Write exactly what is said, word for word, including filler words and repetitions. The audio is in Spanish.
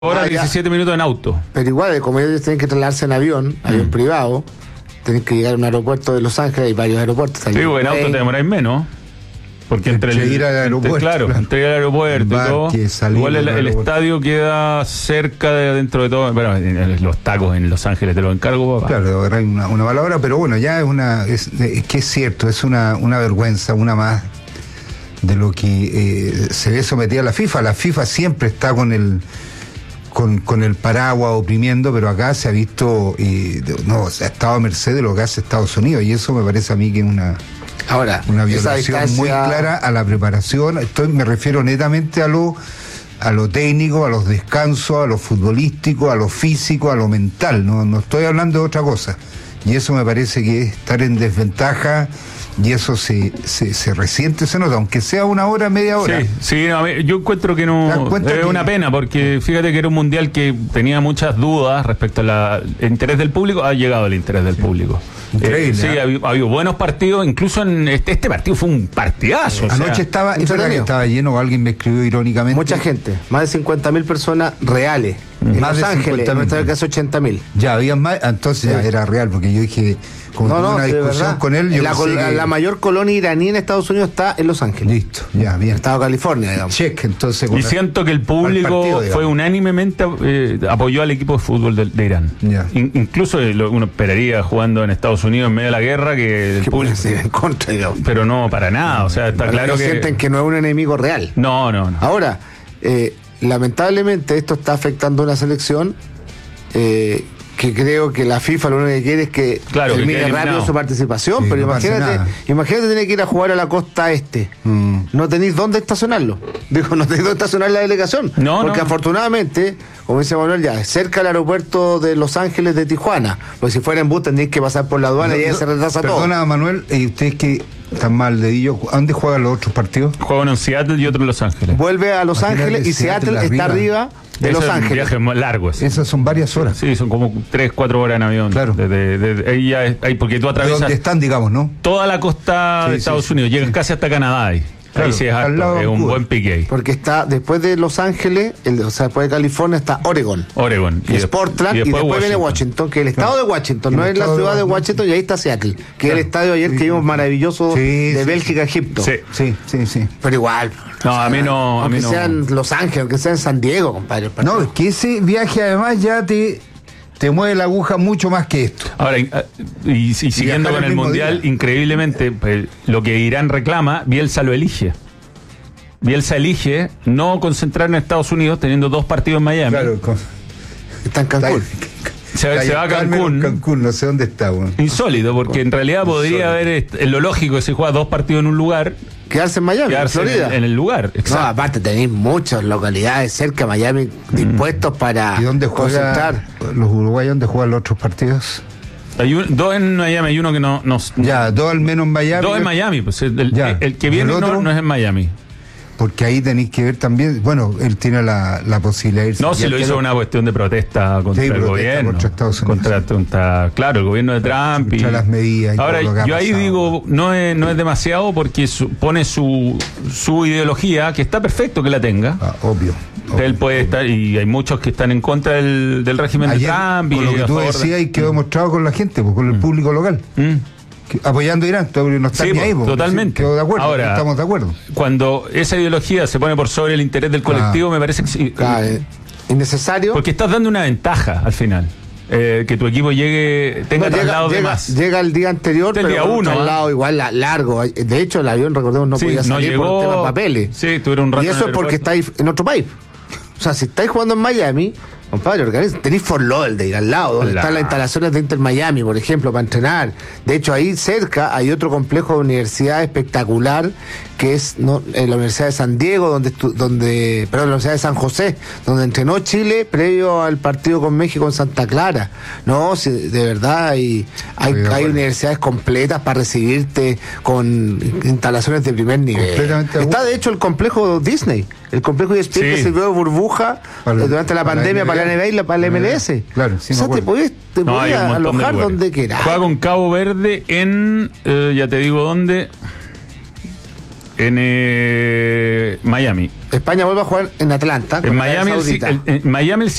Ahora Ah, ya. diecisiete minutos en auto. Pero igual, como ellos tienen que trasladarse en avión, avión Mm. privado, tienen que llegar a un aeropuerto de Los Ángeles, hay varios aeropuertos. Sí, porque en auto te demoráis menos. Porque entre, Entre el, ir al entre- aeropuerto, claro, claro. entre ir al aeropuerto y todo. Embarque, salir Igual el, del el aeropuerto. estadio queda cerca de dentro de todo. Bueno, en- en los tacos en Los Ángeles te lo encargo, papá. Claro, ahora hay una, una mala hora, pero bueno, ya es una. Es, es que es cierto, es una, una vergüenza, una más de lo que eh, se ve sometida a la FIFA. La FIFA siempre está con el. Con, con el paraguas oprimiendo, pero acá se ha visto, eh, de- no, se ha estado a merced de lo que hace Estados Unidos, y eso me parece a mí que es una, Ahora, una esa violación distancia- muy clara a la preparación. Estoy, me refiero netamente a lo, a lo técnico, a los descansos, a lo futbolístico, a lo físico, a lo mental. No, no estoy hablando de otra cosa. Y eso me parece que es estar en desventaja, y eso se, se, se resiente, se nota, aunque sea una hora, media hora. Sí, sí, no, a mí- yo encuentro que ¿Te no das es cuenta que- una pena, porque fíjate que era un mundial que tenía muchas dudas respecto al interés del público. Ha llegado el interés del público. Increíble, Eh, sí, ¿eh? ha habido, ha habido buenos partidos, incluso en este, este partido fue un partidazo. o sea, Anoche estaba, es verdad que entretenido. estaba lleno, alguien me escribió irónicamente. Mucha gente, más de cincuenta mil personas reales. En Más Los de Ángeles, cincuenta en mil. nuestra casa ochenta mil. Ya, había más, entonces ya Sí. era real, porque yo dije, como No, tuve no, una sí, de discusión verdad. con él, yo la, pensé col- que- la mayor colonia iraní en Estados Unidos está en Los Ángeles. Listo, ya, bien. Estado de California, digamos. Check, entonces. con Y la- siento que el público al partido, digamos. fue unánimemente eh, apoyó al equipo de fútbol de, de Irán. Ya. In- incluso eh, lo- uno esperaría jugando en Estados Unidos en medio de la guerra que el Que público. pueden ser en contra, digamos. Pero no, para nada. O sea, está Pero claro ellos que. sienten que no es un enemigo real. No, no, no. Ahora, eh, lamentablemente esto está afectando a una selección eh, que creo que la FIFA lo único que quiere es que Claro, que termine quede rápido eliminado. su participación, Sí, pero no pasa imagínate, nada. imagínate tener que ir a jugar a la costa este. Mm. No tenéis dónde estacionarlo. Digo, no tenéis dónde estacionar la delegación. No, porque no. afortunadamente, como dice Manuel, ya es cerca del aeropuerto de Los Ángeles de Tijuana. Porque si fuera en bus tendríais que pasar por la aduana y ya se retrasa todo. Perdona, Manuel, y ustedes que están mal dedillo, ¿a dónde juegan los otros partidos? Juega uno en Seattle y otro en Los Ángeles. Vuelve a Los Imagínate, Ángeles y Seattle Seattle está arriba. arriba de Ese Los es un Ángeles. viaje muy largo ese. Esas son varias horas. Sí, son como tres, cuatro horas en avión. Claro. Desde- desde- ahí ya es- ahí, porque tú De atraviesas donde están, digamos, ¿no? toda la costa Sí, de sí, Estados sí, Unidos, llegas sí. casi hasta Canadá ahí. Claro, ahí sí es al harto, lado de es un Vancouver. buen pique ahí. Porque está después de Los Ángeles, el- o sea, después de California está Oregon. Oregon. Que es desp- Portland y después, viene Washington, que es el estado de Washington, El no es la estado de ciudad de Washington. Washington, y ahí está Seattle, que es el estadio ayer que vimos maravilloso Sí, de sí, Bélgica, Egipto. Sí. Sí, sí, sí. Pero igual. No, a mí no, a Aunque mí no. sea en Los Ángeles, aunque sea en San Diego, compadre. el partido. No, es que ese viaje además ya te, te mueve la aguja mucho más que esto. Ahora, y, y- y siguiendo viajar con el el mismo Mundial, día. increíblemente, pues, lo que Irán reclama, Bielsa lo elige. Bielsa elige no concentrar en Estados Unidos teniendo dos partidos en Miami. con, Está en Cancún. Se, se va a Cancún. Cancún, no sé dónde está, weón. Insólito, porque en realidad podría haber, est- en lo lógico, que se juega dos partidos en un lugar, Quedarse en Miami, en quedarse en Florida. el, en el lugar. No, Exacto. aparte tenéis muchas localidades cerca de Miami dispuestos para ¿Y dónde juega concentrar. los uruguayos? ¿Dónde juegan los otros partidos? Hay un- dos en Miami, hay uno que no. no Ya, dos al menos en Miami. dos en Miami, pues el, el- Ya. el que ¿Y el viene no, otro? no es en Miami. Porque ahí tenéis que ver también, bueno, él tiene la, la posibilidad de irse. No, se Ya lo que hizo una cuestión de protesta contra Sí, el protesta gobierno. contra Estados Unidos. Contra, contra- claro, el gobierno de Trump. Contra y- las medidas y Ahora, todo lo que ha yo ahí pasado. digo, no es, no es demasiado porque su- pone su, su ideología, que está perfecto que la tenga. Ah, obvio. obvio. Él puede estar, y hay muchos que están en contra del, del régimen Ayer, de Trump. con y lo que a tú favor de- decías y quedó demostrado con la gente, pues, con el público local. Mm. Que- apoyando a Irán, tú no estás Sí, ni pues, ahí, pues, totalmente. sí, quedó de acuerdo, Ahora, estamos de acuerdo. Cuando esa ideología se pone por sobre el interés del colectivo, me parece que sí, Claro, eh, innecesario. porque estás dando una ventaja al final. Eh, que tu equipo llegue, tenga No, llega, traslados de llega- más. llega el día anterior, Este el pero día con un uno, traslado igual la- largo. De hecho, el avión, recordemos, no Sí, podía no salir por llegó- el tema de papeles. Sí, tuvieron un rato Y en eso el es porque aeropuerto. estáis en otro país. O sea, si estáis jugando en Miami, compadre, organiz- tenéis Fort Lauderdale al lado, donde La- están las instalaciones de Inter Miami, por ejemplo, para entrenar. De hecho, ahí cerca hay otro complejo de universidad espectacular, que es no, eh, la Universidad de San Diego, donde, estu- donde perdón, la Universidad de San José, donde entrenó Chile previo al partido con México en Santa Clara. No, si, de verdad hay, hay, Estoy de hay acuerdo. universidades completas para recibirte con instalaciones de primer nivel. Completamente de Está acuerdo. de hecho el complejo Disney, el complejo E S P N Sí. que sirvió de burbuja Para- eh, durante la para la pandemia N B A. para la N B A y la- para la M L S. Claro, sí, o me sea, te acuerdo. podías, te No, hay podías un montón de alojar lugares. donde quieras. Juega con Cabo Verde en, eh, ya te digo dónde, en eh, Miami. España vuelve a jugar en Atlanta. En Miami, el, el, en Miami el